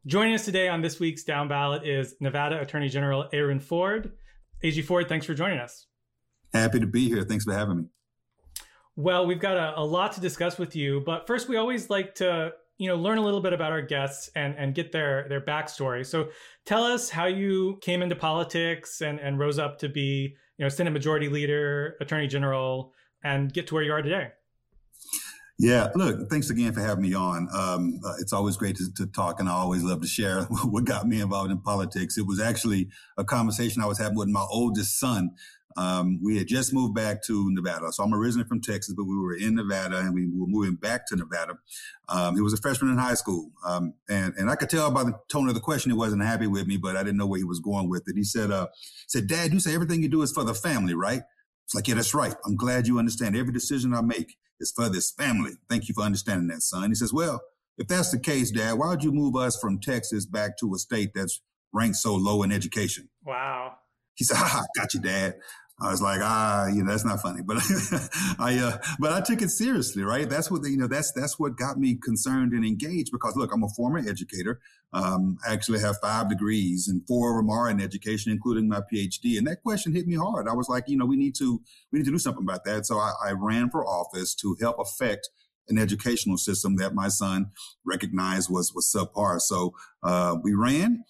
Joining us today on this week's Down Ballot is Nevada Attorney General Aaron Ford. AG Ford, thanks for joining us. Happy to be here. Thanks for having me. Well, we've got a lot to discuss with you, but first we always like to learn a little bit about our guests and get their backstory. So tell us how you came into politics and rose up to be Senate Majority Leader, Attorney General, and get to where you are today. Yeah, look, thanks again for having me on. It's always great to talk, and I always love to share what got me involved in politics. It was actually a conversation I was having with my oldest son. We had just moved back to Nevada. So I'm originally from Texas, but we were in Nevada and we were moving back to Nevada. He was a freshman in high school. And I could tell by the tone of the question, he wasn't happy with me, but I didn't know where he was going with it. He said, Dad, you say everything you do is for the family, right? It's like, yeah, that's right. I'm glad you understand every decision I make is for this family. Thank you for understanding that, son. He says, well, if that's the case, Dad, why would you move us from Texas back to a state that's ranked so low in education? Wow. He said, got you, Dad. I was like, that's not funny, but I took it seriously, right? That's what that's what got me concerned and engaged. Because look, I'm a former educator. I actually have 5 degrees and 4 of them are in education, including my PhD. And that question hit me hard. I was like, we need to do something about that. So I ran for office to help affect an educational system that my son recognized was subpar. So we ran.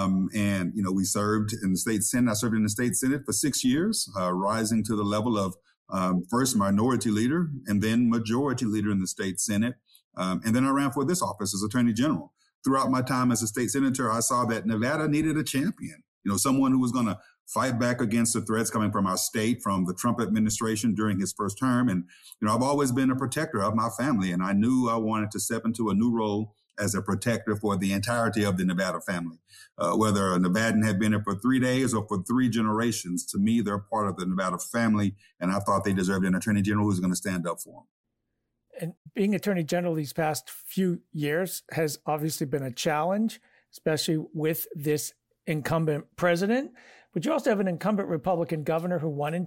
We served in the state Senate. I served in the state Senate for 6 years, rising to the level of first minority leader and then majority leader in the state Senate. And then I ran for this office as Attorney General. Throughout my time as a state senator, I saw that Nevada needed a champion, someone who was going to fight back against the threats coming from our state, from the Trump administration during his first term. And, I've always been a protector of my family, and I knew I wanted to step into a new role as a protector for the entirety of the Nevada family. Whether a Nevadan had been here for 3 days or for 3 generations, to me, they're part of the Nevada family, and I thought they deserved an attorney general who's going to stand up for them. And being attorney general these past few years has obviously been a challenge, especially with this incumbent president. But you also have an incumbent Republican governor who won in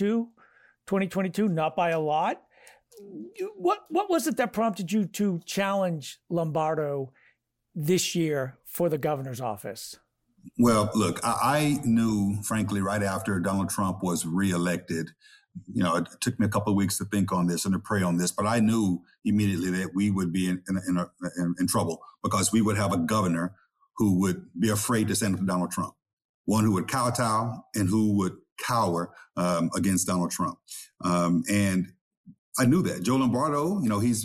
2022, not by a lot. What was it that prompted you to challenge Lombardo this year for the governor's office? Well, look, I knew, frankly, right after Donald Trump was reelected, it took me a couple of weeks to think on this and to pray on this, but I knew immediately that we would be in trouble because we would have a governor who would be afraid to stand up to Donald Trump, one who would kowtow and who would cower against Donald Trump. And I knew that. Joe Lombardo,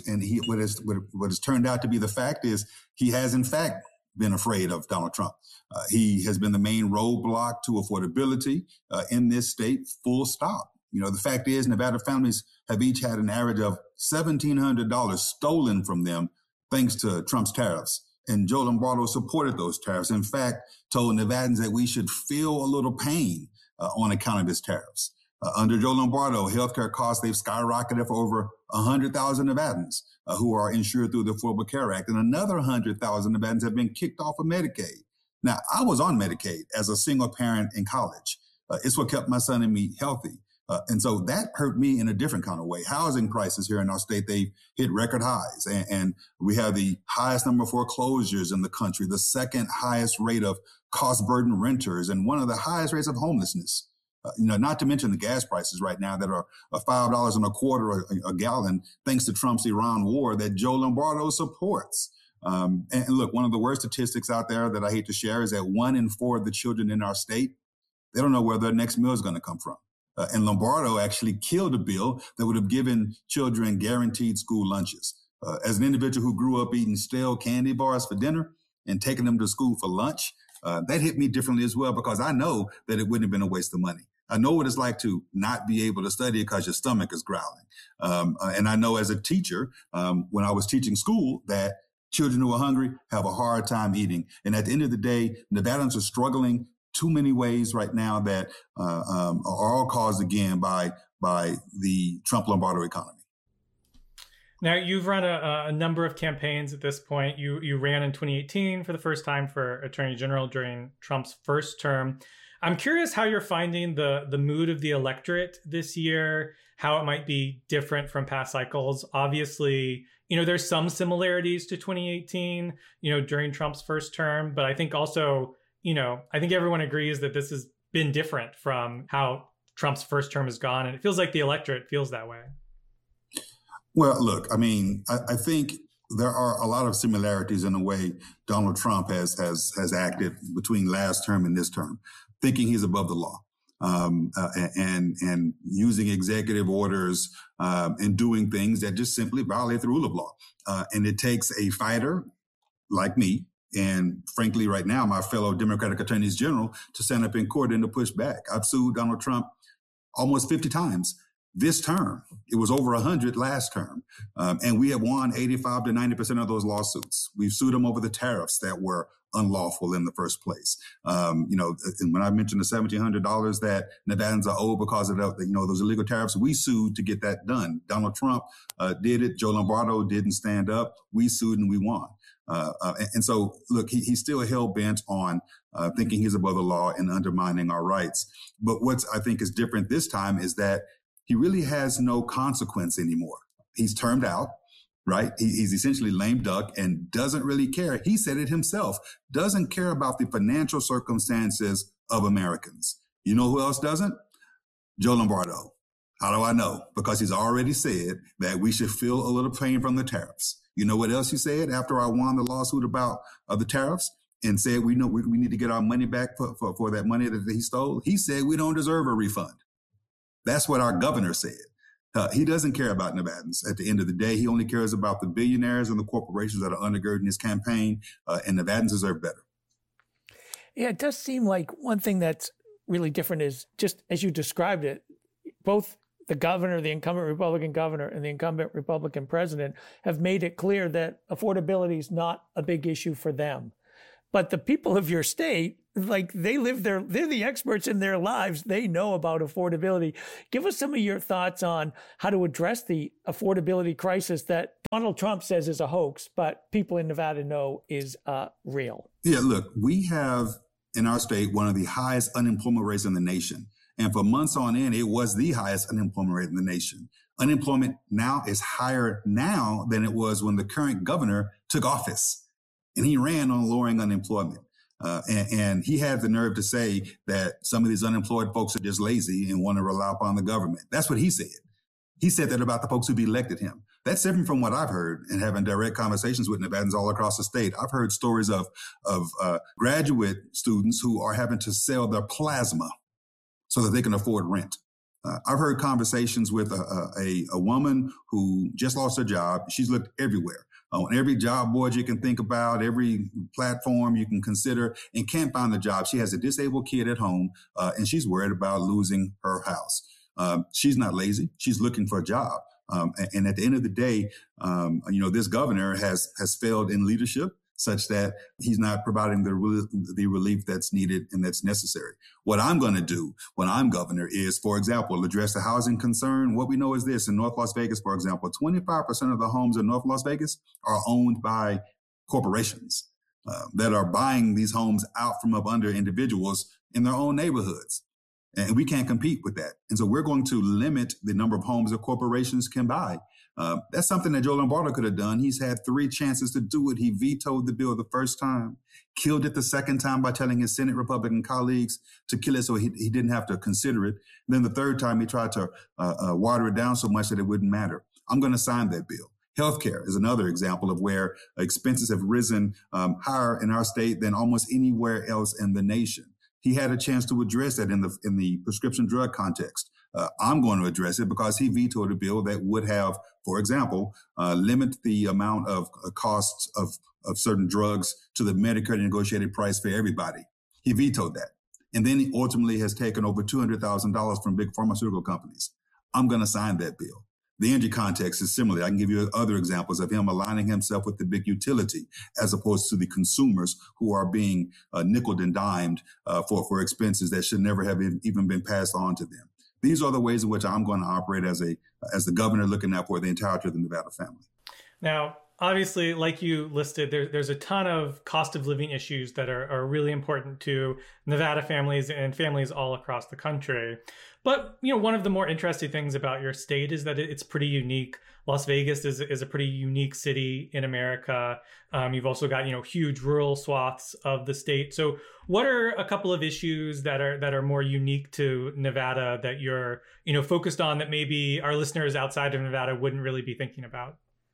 what has turned out to be the fact is he has in fact been afraid of Donald Trump. He has been the main roadblock to affordability in this state, full stop. The fact is Nevada families have each had an average of $1,700 stolen from them thanks to Trump's tariffs. And Joe Lombardo supported those tariffs. In fact, told Nevadans that we should feel a little pain on account of his tariffs. Under Joe Lombardo, healthcare costs, they've skyrocketed for over 100,000 Nevadans who are insured through the Affordable Care Act. And another 100,000 Nevadans have been kicked off of Medicaid. Now, I was on Medicaid as a single parent in college. It's what kept my son and me healthy. And so that hurt me in a different kind of way. Housing prices here in our state, they've hit record highs. And we have the highest number of foreclosures in the country, the second highest rate of cost burden renters, and one of the highest rates of homelessness. Not to mention the gas prices right now that are $5.25 a gallon, thanks to Trump's Iran war that Joe Lombardo supports. And look, one of the worst statistics out there that I hate to share is that 1 in 4 of the children in our state, they don't know where their next meal is going to come from. And Lombardo actually killed a bill that would have given children guaranteed school lunches. As an individual who grew up eating stale candy bars for dinner and taking them to school for lunch, that hit me differently as well, because I know that it wouldn't have been a waste of money. I know what it's like to not be able to study because your stomach is growling. And I know as a teacher, when I was teaching school, that children who are hungry have a hard time eating. And at the end of the day, Nevadans are struggling too many ways right now that are all caused again by the Trump-Lombardo economy. Now, you've run a number of campaigns at this point. You ran in 2018 for the first time for Attorney General during Trump's first term. I'm curious how you're finding the mood of the electorate this year, how it might be different from past cycles. Obviously, there's some similarities to 2018, during Trump's first term. But I think also, I think everyone agrees that this has been different from how Trump's first term has gone. And it feels like the electorate feels that way. Well, look, I mean, I think there are a lot of similarities in the way Donald Trump has acted between last term and this term, thinking he's above the law, and using executive orders and doing things that just simply violate the rule of law. And it takes a fighter like me, and frankly, right now, my fellow Democratic attorneys general, to stand up in court and to push back. I've sued Donald Trump almost 50 times. This term, it was over 100 last term, and we have won 85 to 90% of those lawsuits. We've sued them over the tariffs that were unlawful in the first place. And when I mentioned the $1,700 that Nevadans are owed because of those illegal tariffs, we sued to get that done. Donald Trump did it. Joe Lombardo didn't stand up. We sued and we won. And so, look, he's still hell-bent on thinking he's above the law and undermining our rights. But what I think is different this time is that he really has no consequence anymore. He's termed out, right? He's essentially lame duck and doesn't really care. He said it himself, doesn't care about the financial circumstances of Americans. You know who else doesn't? Joe Lombardo. How do I know? Because he's already said that we should feel a little pain from the tariffs. You know what else he said after I won the lawsuit about the tariffs and said we need to get our money back for that money that he stole? He said we don't deserve a refund. That's what our governor said. He doesn't care about Nevadans. At the end of the day, he only cares about the billionaires and the corporations that are undergirding his campaign, and Nevadans deserve better. Yeah, it does seem like one thing that's really different is just as you described it, both the governor, the incumbent Republican governor, and the incumbent Republican president have made it clear that affordability is not a big issue for them. But the people of your state, like they're the experts in their lives. They know about affordability. Give us some of your thoughts on how to address the affordability crisis that Donald Trump says is a hoax, but people in Nevada know is real. Yeah, look, we have in our state one of the highest unemployment rates in the nation. And for months on end, it was the highest unemployment rate in the nation. Unemployment now is higher now than it was when the current governor took office. And he ran on lowering unemployment. And he had the nerve to say that some of these unemployed folks are just lazy and want to rely upon the government. That's what he said. He said that about the folks who've elected him. That's different from what I've heard and having direct conversations with Nevadans all across the state. I've heard stories of graduate students who are having to sell their plasma so that they can afford rent. I've heard conversations with a woman who just lost her job. She's looked everywhere. On every job board you can think about, every platform you can consider, and can't find a job. She has a disabled kid at home, and she's worried about losing her house. She's not lazy. She's looking for a job. And at the end of the day, this governor has failed in leadership such that he's not providing the relief that's needed and that's necessary. What I'm going to do when I'm governor is, for example, address the housing concern. What we know is this: in North Las Vegas, for example, 25% of the homes in North Las Vegas are owned by corporations that are buying these homes out from up under individuals in their own neighborhoods. And we can't compete with that. And so we're going to limit the number of homes that corporations can buy. That's something that Joe Lombardo could have done. He's had 3 chances to do it. He vetoed the bill the first time, killed it the second time by telling his Senate Republican colleagues to kill it so he didn't have to consider it. And then the third time he tried to water it down so much that it wouldn't matter. I'm going to sign that bill. Healthcare is another example of where expenses have risen higher in our state than almost anywhere else in the nation. He had a chance to address that in the prescription drug context. I'm going to address it because he vetoed a bill that would have, for example, limit the amount of costs of certain drugs to the Medicare negotiated price for everybody. He vetoed that. And then he ultimately has taken over $200,000 from big pharmaceutical companies. I'm going to sign that bill. The energy context is similar. I can give you other examples of him aligning himself with the big utility as opposed to the consumers who are being nickeled and dimed for expenses that should never have even been passed on to them. These are the ways in which I'm going to operate as the governor looking out for the entirety of the Nevada family. Now, obviously, like you listed, there's a ton of cost of living issues that are really important to Nevada families and families all across the country. But, one of the more interesting things about your state is that it's pretty unique. Las Vegas is a pretty unique city in America. You've also got, huge rural swaths of the state. So what are a couple of issues that are more unique to Nevada that you're, focused on that maybe our listeners outside of Nevada wouldn't really be thinking about?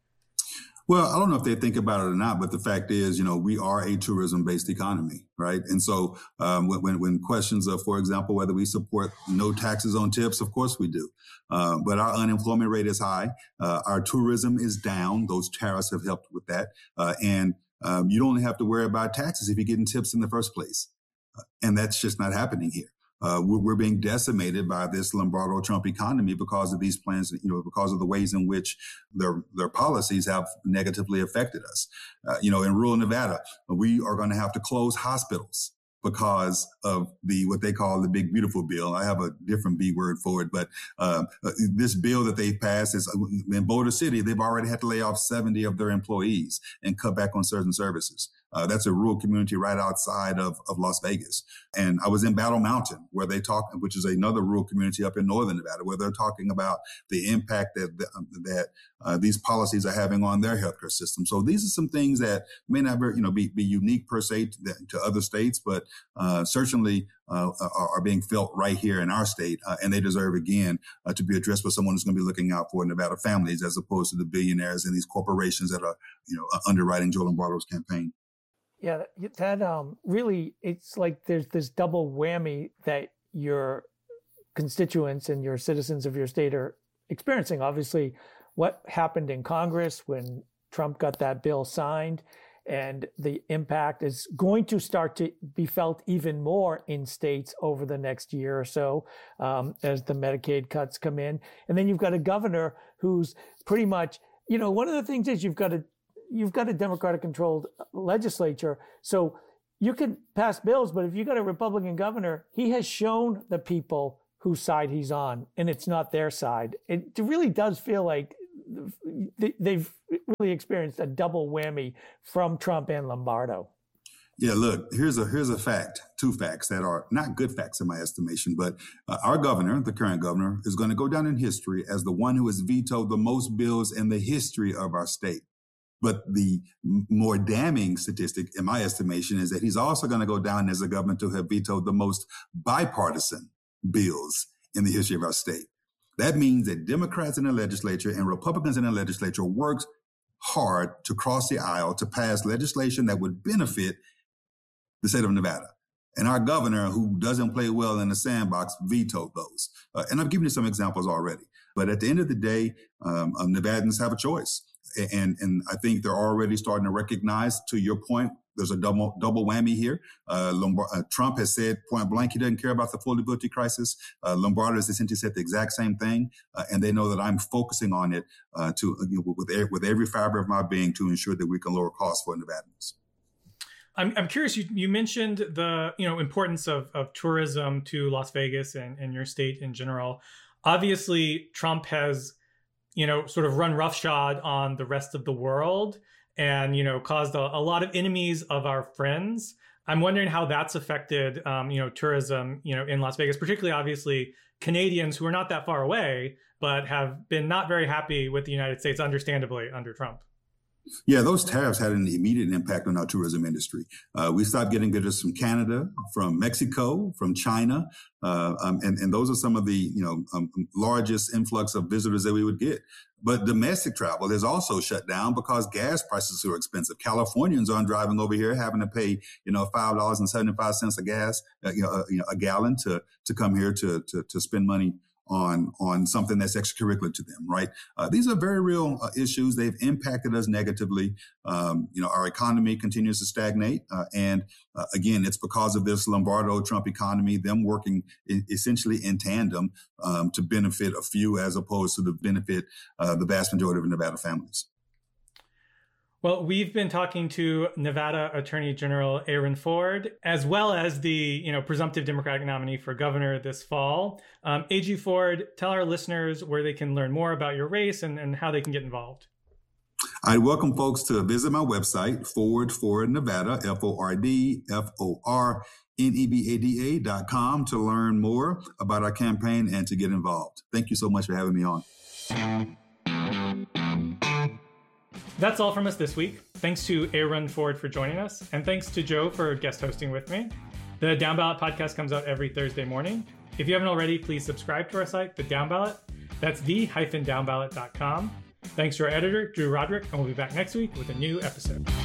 Well, I don't know if they think about it or not, but the fact is, we are a tourism-based economy, right? And so when questions of, for example, whether we support no taxes on tips, of course we do. But our unemployment rate is high. Our tourism is down. Those tariffs have helped with that. And you don't have to worry about taxes if you're getting tips in the first place. And that's just not happening here. We're being decimated by this Lombardo-Trump economy because of these plans, because of the ways in which their policies have negatively affected us. In rural Nevada, we are going to have to close hospitals because of what they call the Big Beautiful Bill. I have a different B word for it, but this bill that they've passed is in Boulder City, they've already had to lay off 70 of their employees and cut back on certain services. That's a rural community right outside of Las Vegas. And I was in Battle Mountain where they talk, which is another rural community up in northern Nevada, where they're talking about the impact that these policies are having on their healthcare system. So these are some things that may not be unique per se to other states, but certainly are being felt right here in our state. And they deserve, again, to be addressed by someone who's going to be looking out for Nevada families as opposed to the billionaires and these corporations that are underwriting Joe Lombardo's campaign. Yeah, that really, it's like there's this double whammy that your constituents and your citizens of your state are experiencing. Obviously, what happened in Congress when Trump got that bill signed, and the impact is going to start to be felt even more in states over the next year or so as the Medicaid cuts come in. And then you've got a governor who's pretty much, one of the things is you've got a Democratic-controlled legislature, so you can pass bills, but if you've got a Republican governor, he has shown the people whose side he's on, and it's not their side. It really does feel like they've really experienced a double whammy from Trump and Lombardo. Yeah, look, here's a fact, two facts that are not good facts in my estimation, but our governor, the current governor, is going to go down in history as the one who has vetoed the most bills in the history of our state. But the more damning statistic, in my estimation, is that he's also going to go down as a governor to have vetoed the most bipartisan bills in the history of our state. That means that Democrats in the legislature and Republicans in the legislature worked hard to cross the aisle to pass legislation that would benefit the state of Nevada. And our governor, who doesn't play well in the sandbox, vetoed those. And I've given you some examples already. But at the end of the day, Nevadans have a choice. And I think they're already starting to recognize, to your point, there's a double whammy here. Trump has said point blank he doesn't care about the affordability crisis. Lombardo has essentially said the exact same thing, and they know that I'm focusing on it with every fiber of my being to ensure that we can lower costs for Nevadans. I'm curious. You mentioned the importance of tourism to Las Vegas and your state in general. Obviously, Trump has sort of run roughshod on the rest of the world and, caused a lot of enemies of our friends. I'm wondering how that's affected, tourism, in Las Vegas, particularly, obviously, Canadians who are not that far away, but have been not very happy with the United States, understandably, under Trump. Yeah, those tariffs had an immediate impact on our tourism industry. We stopped getting visitors from Canada, from Mexico, from China, and those are some of the largest influx of visitors that we would get. But domestic travel has also shut down because gas prices are expensive. Californians aren't driving over here having to pay $5.75 a gallon to come here to spend money on something that's extracurricular to them, right? These are very real issues. They've impacted us negatively. Our economy continues to stagnate. And again, it's because of this Lombardo-Trump economy, them working essentially in tandem to benefit a few as opposed to the benefit the vast majority of Nevada families. Well, we've been talking to Nevada Attorney General Aaron Ford, as well as the presumptive Democratic nominee for governor this fall. AG Ford, tell our listeners where they can learn more about your race and how they can get involved. I welcome folks to visit my website, Forward for Nevada, FORDFORNEBADA.com, to learn more about our campaign and to get involved. Thank you so much for having me on. That's all from us this week. Thanks to Aaron Ford for joining us, and thanks to Joe for guest hosting with me. The Down Ballot podcast comes out every Thursday morning. If you haven't already, please subscribe to our site, The Down Ballot. That's the-downballot.com. Thanks to our editor, Drew Roderick, and we'll be back next week with a new episode.